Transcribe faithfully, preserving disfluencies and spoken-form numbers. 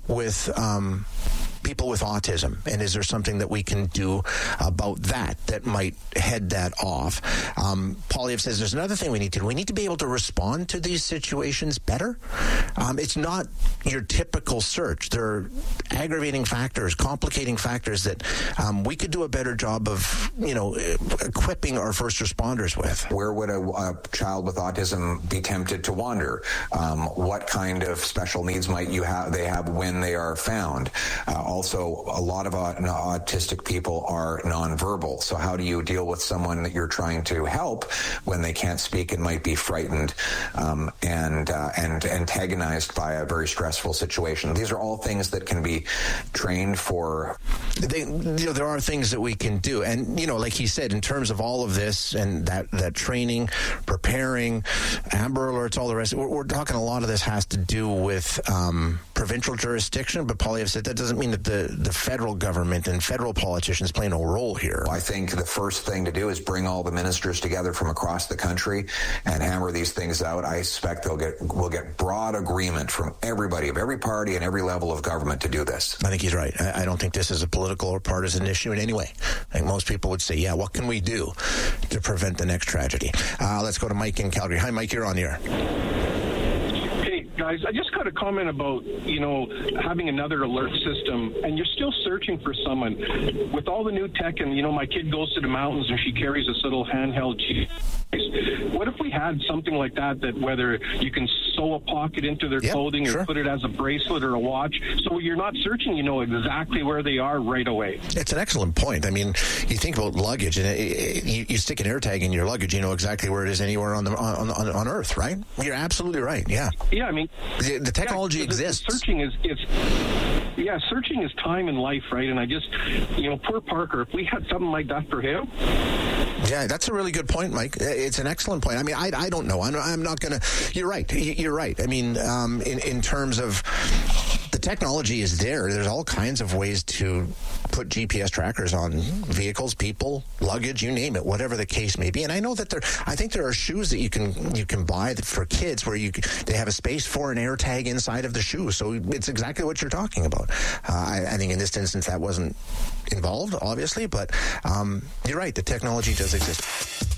with um, people with autism, and is there something that we can do about that that might head that off? Um, Poilievre says there's another thing we need to do. We need to be able to respond to these situations better. Um, it's not your typical search. There are aggravating factors, complicating factors that um, we could do a better job of, you know, equipping our first responders with. Where would a, a child with autism be tempted to wander? Um, what kind of special needs might you have? They have when they are found. Uh, Also, a lot of autistic people are nonverbal. So how do you deal with someone that you're trying to help when they can't speak and might be frightened um, and uh, and antagonized by a very stressful situation? These are all things that can be trained for. They, you know, there are things that we can do. And, you know, like he said, in terms of all of this and that, that training, preparing, Amber Alerts, all the rest, we're, we're talking a lot of this has to do with um, provincial jurisdiction. But Poilievre said that doesn't mean that the, the federal government and federal politicians play no role here. I think the first thing to do is bring all the ministers together from across the country and hammer these things out. I suspect they'll get we'll get broad agreement from everybody of every party and every level of government to do this. I think he's right. I, I don't think this is a political or partisan issue in any way. I think most people would say, yeah, what can we do to prevent the next tragedy? Uh, let's go to Mike in Calgary. Hi, Mike, you're on the air. Guys, I just got a comment about, you know, having another alert system, and you're still searching for someone. With all the new tech, and, you know, my kid goes to the mountains and she carries this little handheld G P S. What if we had something like that, that whether you can sew a pocket into their yep, clothing or sure. put it as a bracelet or a watch, so you're not searching, you know exactly where they are right away? It's an excellent point. I mean, you think about luggage, and it, it, you, you stick an AirTag in your luggage, you know exactly where it is anywhere on the on, on, on Earth, right? You're absolutely right, yeah. Yeah, I mean... The, the technology yeah, exists. The searching is, it's, yeah, searching is time in life, right? And I just, you know, poor Parker, if we had something like that for him... Yeah, that's a really good point, Mike. It's an excellent point. I mean, I, I don't know. I'm, I'm not going to... You're right. You're right. I mean, um, in, in terms of... The technology is there. There's all kinds of ways to put G P S trackers on vehicles, people, luggage, you name it, whatever the case may be. And I know that there, I think there are shoes that you can you can buy that for kids where you they have a space for an AirTag inside of the shoe. So it's exactly what you're talking about. Uh, I, I think in this instance that wasn't involved, obviously, but um, you're right. The technology does exist.